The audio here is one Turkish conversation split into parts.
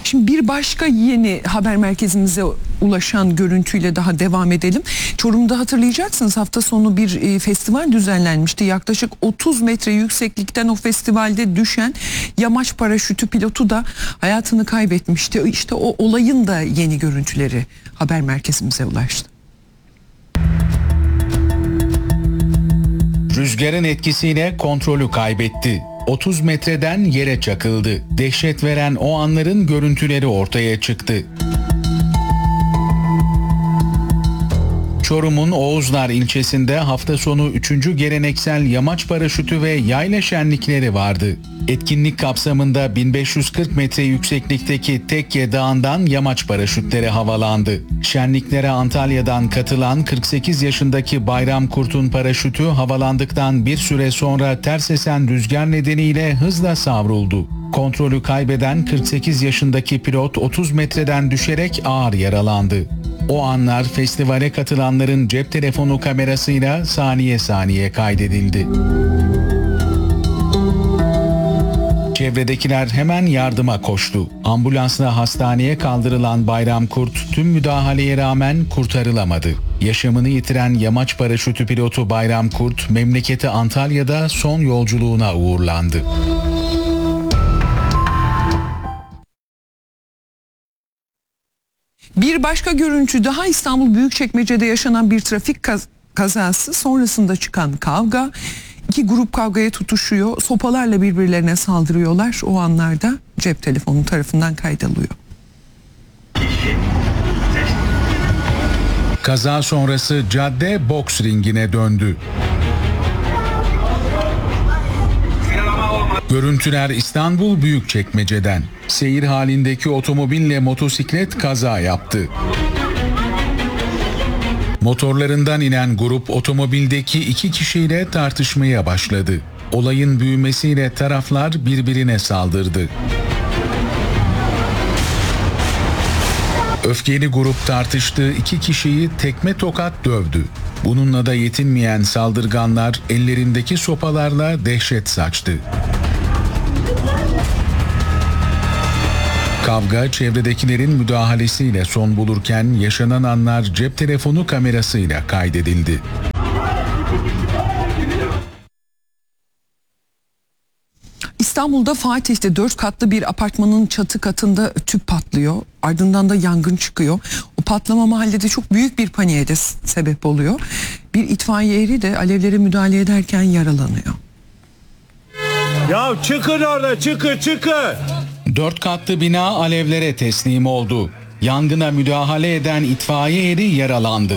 Şimdi bir başka yeni haber merkezimize ulaşan görüntüyle daha devam edelim. Çorum'da hatırlayacaksınız, hafta sonu bir festival düzenlenmişti. Yaklaşık 30 metre yükseklikten o festivalde düşen yamaç paraşütü pilotu da hayatını kaybetmişti. İşte o olayın da yeni görüntüleri haber merkezimize ulaştı. Rüzgarın etkisiyle kontrolü kaybetti. 30 metreden yere çakıldı. Dehşet veren o anların görüntüleri ortaya çıktı. Çorum'un Oğuzlar ilçesinde hafta sonu 3. geleneksel yamaç paraşütü ve yayla şenlikleri vardı. Etkinlik kapsamında 1540 metre yükseklikteki Tekke Dağı'ndan yamaç paraşütleri havalandı. Şenliklere Antalya'dan katılan 48 yaşındaki Bayram Kurt'un paraşütü havalandıktan bir süre sonra ters esen rüzgar nedeniyle hızla savruldu. Kontrolü kaybeden 48 yaşındaki pilot 30 metreden düşerek ağır yaralandı. O anlar festivale katılanların cep telefonu kamerasıyla saniye saniye kaydedildi. Çevredekiler hemen yardıma koştu. Ambulansla hastaneye kaldırılan Bayram Kurt tüm müdahaleye rağmen kurtarılamadı. Yaşamını yitiren yamaç paraşütü pilotu Bayram Kurt memleketi Antalya'da son yolculuğuna uğurlandı. Bir başka görüntü daha İstanbul Büyükçekmece'de yaşanan bir trafik kazası sonrasında çıkan kavga. İki grup kavgaya tutuşuyor, sopalarla birbirlerine saldırıyorlar. O anlarda cep telefonu tarafından kaydalıyor. Kaza sonrası cadde boks ringine döndü. Görüntüler İstanbul Büyükçekmece'den. Seyir halindeki otomobille motosiklet kaza yaptı. Motorlarından inen grup otomobildeki 2 kişiyle tartışmaya başladı. Olayın büyümesiyle taraflar birbirine saldırdı. Öfkeli grup tartıştığı 2 kişiyi tekme tokat dövdü. Bununla da yetinmeyen saldırganlar ellerindeki sopalarla dehşet saçtı. Kavga çevredekilerin müdahalesiyle son bulurken yaşanan anlar cep telefonu kamerasıyla kaydedildi. İstanbul'da Fatih'te 4 katlı bir apartmanın çatı katında tüp patlıyor. Ardından da yangın çıkıyor. O patlama mahallede çok büyük bir paniğe de sebep oluyor. Bir itfaiye eri de alevlere müdahale ederken yaralanıyor. Ya çıkın orada, çıkın. 4 katlı bina alevlere teslim oldu. Yangına müdahale eden itfaiye eri yaralandı.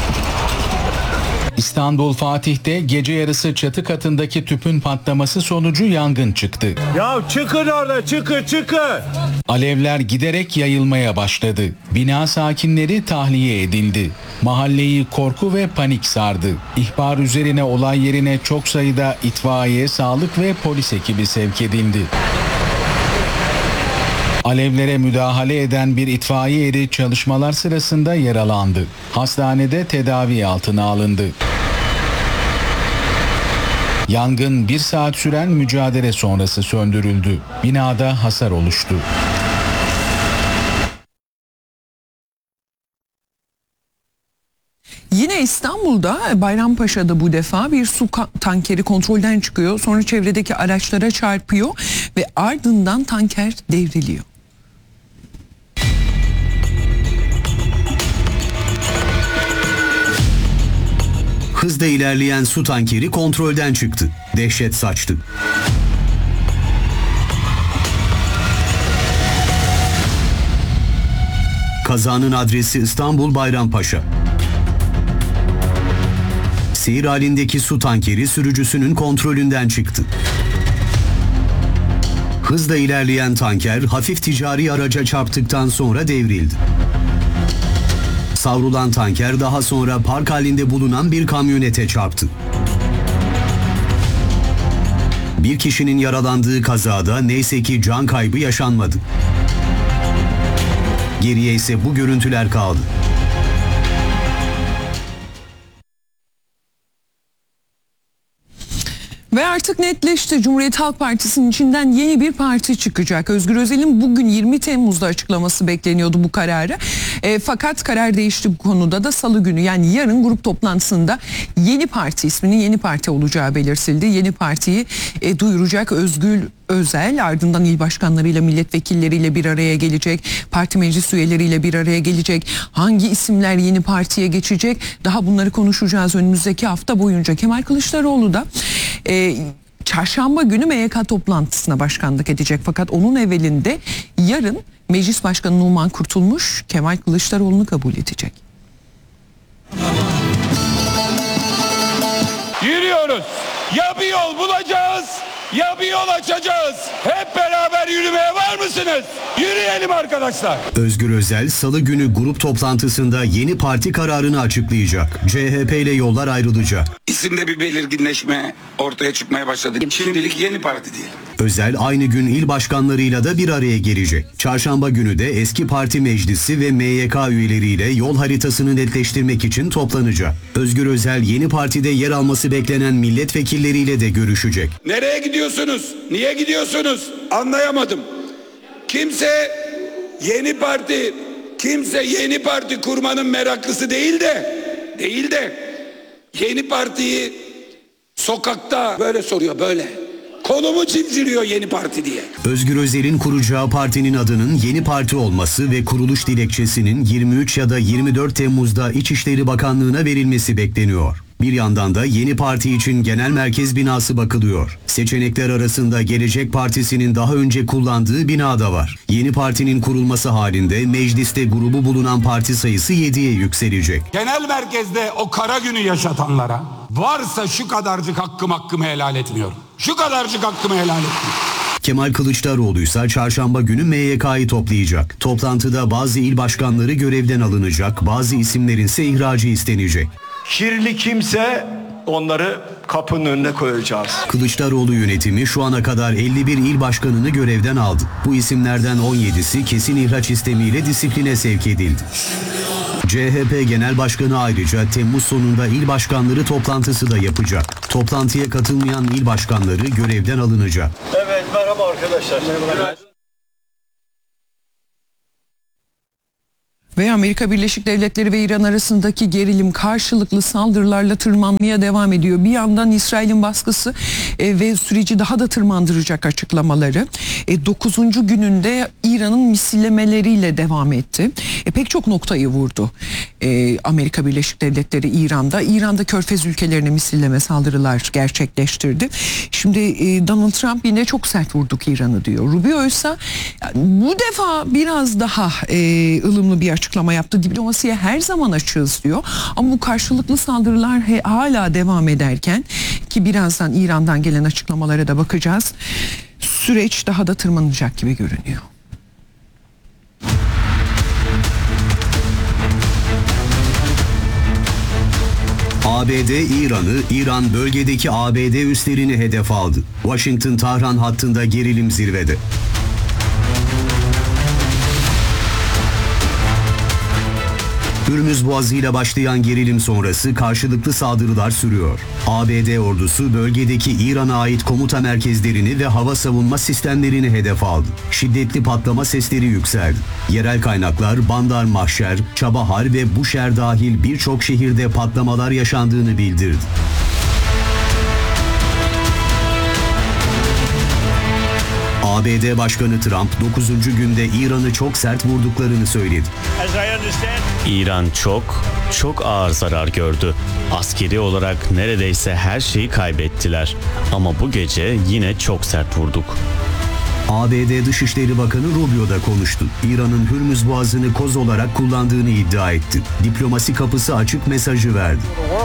İstanbul Fatih'te gece yarısı çatı katındaki tüpün patlaması sonucu yangın çıktı. Ya çıkın orada, çıkın. Alevler giderek yayılmaya başladı. Bina sakinleri tahliye edildi. Mahalleyi korku ve panik sardı. İhbar üzerine olay yerine çok sayıda itfaiye, sağlık ve polis ekibi sevk edildi. Alevlere müdahale eden bir itfaiye eri çalışmalar sırasında yaralandı. Hastanede tedavi altına alındı. Yangın 1 saat süren mücadele sonrası söndürüldü. Binada hasar oluştu. Yine İstanbul'da Bayrampaşa'da bu defa bir su tankeri kontrolden çıkıyor. Sonra çevredeki araçlara çarpıyor ve ardından tanker devriliyor. Hızla ilerleyen su tankeri kontrolden çıktı. Dehşet saçtı. Kazanın adresi İstanbul Bayrampaşa. Seyir halindeki su tankeri sürücüsünün kontrolünden çıktı. Hızla ilerleyen tanker hafif ticari araca çarptıktan sonra devrildi. Savrulan tanker daha sonra park halinde bulunan bir kamyonete çarptı. Bir kişinin yaralandığı kazada neyse ki can kaybı yaşanmadı. Geriye ise bu görüntüler kaldı. Ve artık netleşti. Cumhuriyet Halk Partisi'nin içinden yeni bir parti çıkacak. Özgür Özel'in bugün 20 Temmuz'da açıklaması bekleniyordu bu kararı. Fakat karar değişti bu konuda da salı günü, yani yarın grup toplantısında yeni parti isminin yeni parti olacağı belirtildi. Yeni partiyi duyuracak Özgür Özel, ardından il başkanlarıyla, milletvekilleriyle bir araya gelecek, parti meclis üyeleriyle bir araya gelecek. Hangi isimler yeni partiye geçecek? Daha bunları konuşacağız önümüzdeki hafta boyunca. Kemal Kılıçdaroğlu da çarşamba günü MYK toplantısına başkanlık edecek. Fakat onun evvelinde yarın Meclis Başkanı Numan Kurtulmuş Kemal Kılıçdaroğlu'nu kabul edecek. Yürüyoruz. Ya bir yol bulacağız, ya bir yol açacağız. Hep beraber yürümeye var mısınız? Yürüyelim arkadaşlar. Özgür Özel salı günü grup toplantısında yeni parti kararını açıklayacak. CHP ile yollar ayrılacak. İsimde bir belirginleşme ortaya çıkmaya başladı. Şimdilik yeni parti diyelim. Özel aynı gün il başkanlarıyla da bir araya gelecek. Çarşamba günü de eski parti meclisi ve MYK üyeleriyle yol haritasını netleştirmek için toplanacak. Özgür Özel yeni partide yer alması beklenen milletvekilleriyle de görüşecek. Nereye gidiyorsunuz? Niye gidiyorsunuz? Anlayamadım. Kimse yeni parti kurmanın meraklısı değil de yeni partiyi sokakta böyle soruyor, böyle. Kolumu çimdiriyor yeni parti diye. Özgür Özel'in kuracağı partinin adının yeni parti olması ve kuruluş dilekçesinin 23 ya da 24 Temmuz'da İçişleri Bakanlığı'na verilmesi bekleniyor. Bir yandan da yeni parti için genel merkez binası bakılıyor. Seçenekler arasında Gelecek Partisi'nin daha önce kullandığı bina da var. Yeni partinin kurulması halinde mecliste grubu bulunan parti sayısı 7'ye yükselecek. Genel merkezde o kara günü yaşatanlara varsa şu kadarcık hakkımı helal etmiyorum. Şu kadarcık hakkımı helal etmiyorum. Kemal Kılıçdaroğlu ise çarşamba günü MYK'yı toplayacak. Toplantıda bazı il başkanları görevden alınacak, bazı isimlerin ise ihracı istenecek. Kirli kimse onları kapının önüne koyacağız. Kılıçdaroğlu yönetimi şu ana kadar 51 il başkanını görevden aldı. Bu isimlerden 17'si kesin ihraç istemiyle disipline sevk edildi. CHP Genel Başkanı ayrıca Temmuz sonunda il başkanları toplantısı da yapacak. Toplantıya katılmayan il başkanları görevden alınacak. Evet, merhaba arkadaşlar. Merhaba. Ve Amerika Birleşik Devletleri ve İran arasındaki gerilim karşılıklı saldırılarla tırmanmaya devam ediyor. Bir yandan İsrail'in baskısı ve süreci daha da tırmandıracak açıklamaları. 9. gününde İran'ın misillemeleriyle devam etti. Pek çok noktayı vurdu Amerika Birleşik Devletleri İran'da. İran'da Körfez ülkelerine misilleme saldırılar gerçekleştirdi. Şimdi Donald Trump yine çok sert vurduk İran'ı diyor. Rubio ise bu defa biraz daha ılımlı bir açıklama yaptı. Diplomasiye her zaman açığız diyor. Ama bu karşılıklı saldırılar hala devam ederken, ki birazdan İran'dan gelen açıklamalara da bakacağız, süreç daha da tırmanacak gibi görünüyor. ABD İran'ı, İran bölgedeki ABD üslerini hedef aldı. Washington-Tahran hattında gerilim zirvede. Hürmüz Boğazı ile başlayan gerilim sonrası karşılıklı saldırılar sürüyor. ABD ordusu bölgedeki İran'a ait komuta merkezlerini ve hava savunma sistemlerini hedef aldı. Şiddetli patlama sesleri yükseldi. Yerel kaynaklar Bandar Mahşer, Çabahar ve Bushehr dahil birçok şehirde patlamalar yaşandığını bildirdi. ABD Başkanı Trump 9. günde İran'ı çok sert vurduklarını söyledi. İran çok ağır zarar gördü. Askeri olarak neredeyse her şeyi kaybettiler. Ama bu gece yine çok sert vurduk. ABD Dışişleri Bakanı Rubio da konuştu. İran'ın Hürmüz Boğazı'nı koz olarak kullandığını iddia etti. Diplomasi kapısı açık mesajı verdi.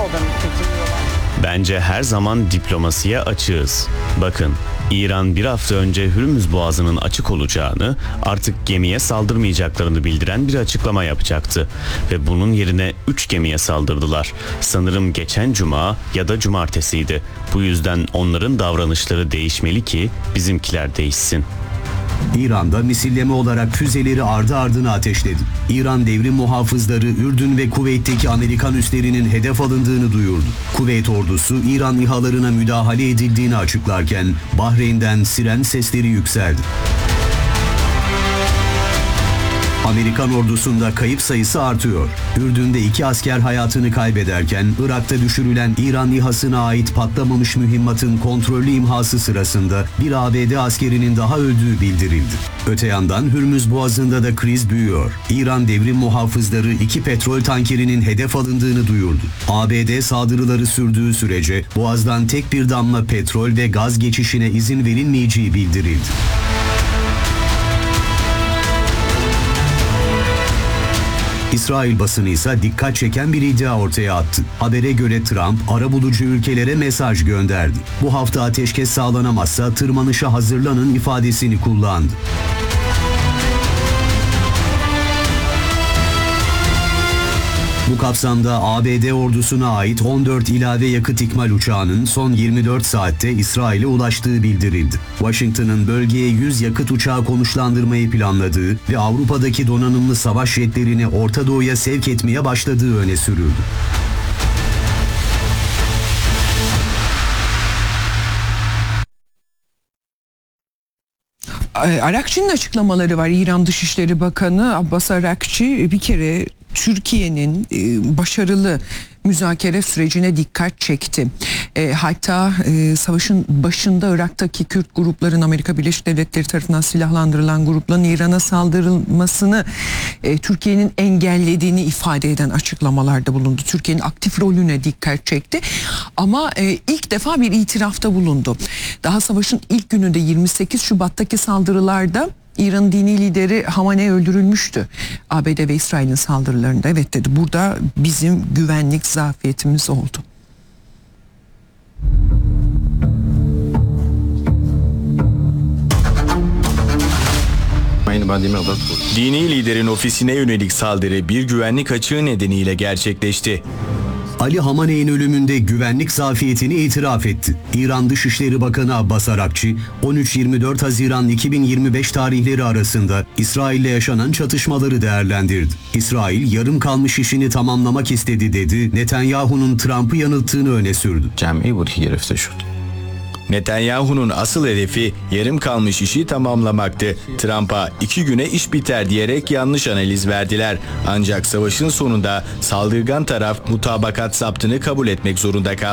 Bence her zaman diplomasiye açığız. Bakın, İran bir hafta önce Hürmüz Boğazı'nın açık olacağını, artık gemiye saldırmayacaklarını bildiren bir açıklama yapacaktı. Ve bunun yerine 3 gemiye saldırdılar. Sanırım geçen cuma ya da cumartesiydi. Bu yüzden onların davranışları değişmeli ki bizimkiler değişsin. İran'da misilleme olarak füzeleri ardı ardına ateşledi. İran devrim muhafızları Ürdün ve Kuveyt'teki Amerikan üslerinin hedef alındığını duyurdu. Kuveyt ordusu İran İHA'larına müdahale edildiğini açıklarken Bahreyn'den siren sesleri yükseldi. Amerikan ordusunda kayıp sayısı artıyor. Ürdün'de 2 asker hayatını kaybederken Irak'ta düşürülen İran İHA'sına ait patlamamış mühimmatın kontrollü imhası sırasında bir ABD askerinin daha öldüğü bildirildi. Öte yandan Hürmüz Boğazı'nda da kriz büyüyor. İran devrim muhafızları 2 petrol tankerinin hedef alındığını duyurdu. ABD saldırıları sürdüğü sürece Boğaz'dan tek bir damla petrol ve gaz geçişine izin verilmeyeceği bildirildi. İsrail basını ise dikkat çeken bir iddia ortaya attı. Habere göre Trump, arabulucu ülkelere mesaj gönderdi. Bu hafta ateşkes sağlanamazsa tırmanışa hazırlanın ifadesini kullandı. Bu kapsamda ABD ordusuna ait 14 ilave yakıt ikmal uçağının son 24 saatte İsrail'e ulaştığı bildirildi. Washington'ın bölgeye 100 yakıt uçağı konuşlandırmayı planladığı ve Avrupa'daki donanımlı savaş jetlerini Orta Doğu'ya sevk etmeye başladığı öne sürüldü. Arakçı'nın açıklamaları var. İran Dışişleri Bakanı Abbas Arakçı bir kere Türkiye'nin başarılı müzakere sürecine dikkat çekti. Hatta savaşın başında Irak'taki Kürt grupların Amerika Birleşik Devletleri tarafından silahlandırılan grupların İran'a saldırılmasını Türkiye'nin engellediğini ifade eden açıklamalarda bulundu. Türkiye'nin aktif rolüne dikkat çekti. Ama ilk defa bir itirafta bulundu. Daha savaşın ilk gününde 28 Şubat'taki saldırılarda İran'ın dini lideri Hamaney öldürülmüştü. ABD ve İsrail'in saldırılarında. Evet dedi, burada bizim güvenlik zafiyetimiz oldu. Dini liderin ofisine yönelik saldırı bir güvenlik açığı nedeniyle gerçekleşti. Ali Hamaney'in ölümünde güvenlik zafiyetini itiraf etti. İran Dışişleri Bakanı Abbas Arakçı, 13-24 Haziran 2025 tarihleri arasında İsrail'le yaşanan çatışmaları değerlendirdi. İsrail, yarım kalmış işini tamamlamak istedi dedi, Netanyahu'nun Trump'ı yanılttığını öne sürdü. Netanyahu'nun asıl hedefi yarım kalmış işi tamamlamaktı. Trump'a 2 güne iş biter diyerek yanlış analiz verdiler. Ancak savaşın sonunda saldırgan taraf mutabakat zaptını kabul etmek zorunda kaldı.